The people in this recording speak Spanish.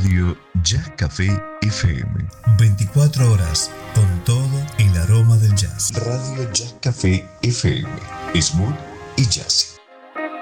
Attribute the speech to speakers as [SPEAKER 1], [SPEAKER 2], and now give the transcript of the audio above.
[SPEAKER 1] Radio Jazz Café FM.
[SPEAKER 2] 24 horas con todo el aroma del jazz.
[SPEAKER 1] Radio Jazz Café FM. Smooth y jazz.